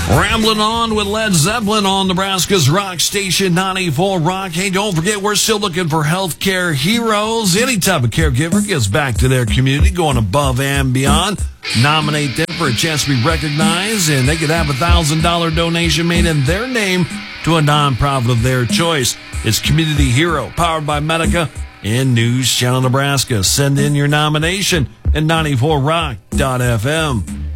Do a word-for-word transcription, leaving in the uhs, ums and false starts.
Rambling on with Led Zeppelin on Nebraska's Rock Station ninety-four Rock. Hey, don't forget, we're still looking for healthcare heroes. Any type of caregiver gives back to their community, going above and beyond. Nominate them for a chance to be recognized, and they could have a one thousand dollars donation made in their name to a nonprofit of their choice. It's Community Hero, powered by Medica and News Channel Nebraska. Send in your nomination at ninety-four rock dot f m.